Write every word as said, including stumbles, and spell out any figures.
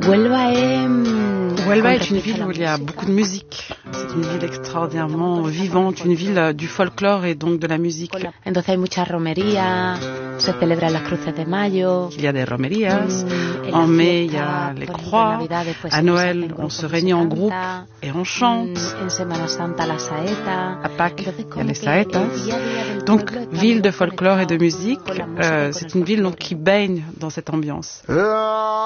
Huelva est... Huelva est une ville où il y a beaucoup de musique. C'est une ville extraordinairement vivante, une ville du folklore et donc de la musique. Entonces hay muchas romerías, se celebran las cruces de mayo. Il y a des romerías. En mai, il y a les croix. À Noël, on se réunit en groupe et on chante. En Semana Santa la saeta. À Pâques, il y a les saetas. Donc, ville de folklore et de musique, euh, c'est une ville donc, qui baigne dans cette ambiance.